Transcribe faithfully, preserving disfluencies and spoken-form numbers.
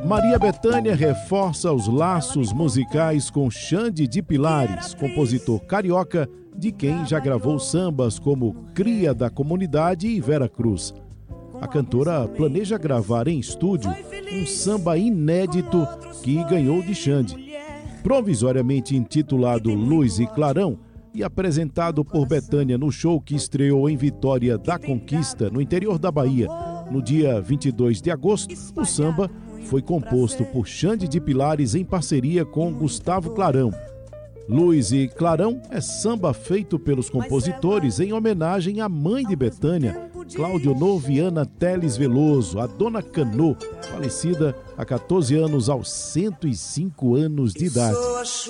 Maria Bethânia reforça os laços musicais com Xande de Pilares, compositor carioca, de quem já gravou sambas como Cria da Comunidade e Vera Cruz. A cantora planeja gravar em estúdio um samba inédito que ganhou de Xande. Provisoriamente intitulado Luz e Clarão e apresentado por Bethânia no show que estreou em Vitória da Conquista, no interior da Bahia, no dia vinte e dois de agosto, o samba foi composto por Xande de Pilares em parceria com Gustavo Clarão. Luz e Clarão é samba feito pelos compositores em homenagem à mãe de Bethânia, Claudionor Viana Teles Veloso, a Dona Canô, falecida há quatorze anos aos cento e cinco anos de idade.